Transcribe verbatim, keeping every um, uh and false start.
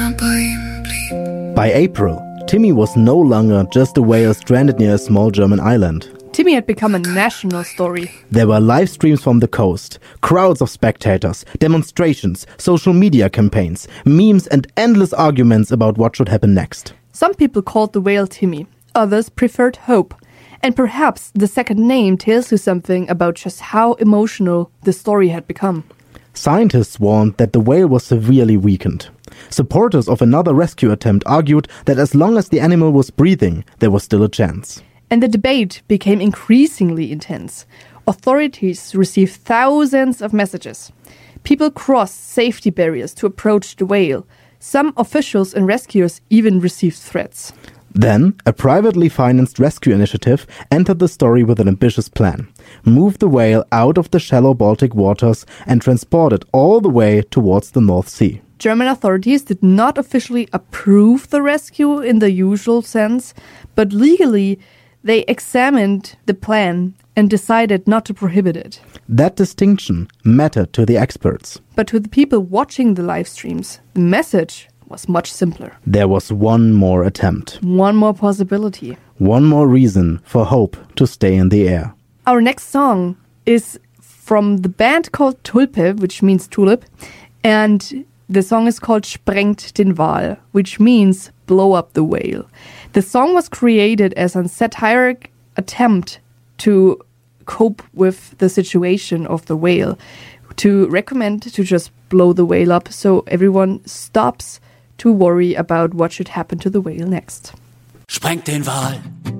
By April, Timmy was no longer just a whale stranded near a small German island. Timmy had become a national story. There were live streams from the coast, crowds of spectators, demonstrations, social media campaigns, memes and endless arguments about what should happen next. Some people called the whale Timmy, others preferred Hope. And perhaps the second name tells you something about just how emotional the story had become. Scientists warned that the whale was severely weakened. Supporters of another rescue attempt argued that as long as the animal was breathing, there was still a chance. And the debate became increasingly intense. Authorities received thousands of messages. People crossed safety barriers to approach the whale. Some officials and rescuers even received threats. Then, a privately financed rescue initiative entered the story with an ambitious plan. Move the whale out of the shallow Baltic waters and transport it all the way towards the North Sea. German authorities did not officially approve the rescue in the usual sense, but legally they examined the plan and decided not to prohibit it. That distinction mattered to the experts. But to the people watching the live streams, the message was much simpler. There was one more attempt. One more possibility. One more reason for hope to stay in the air. Our next song is from the band called Tulpe, which means tulip, and the song is called Sprengt den Wal, which means blow up the whale. The song was created as a satiric attempt to cope with the situation of the whale, to recommend to just blow the whale up so everyone stops to worry about what should happen to the whale next. Sprengt den Wal,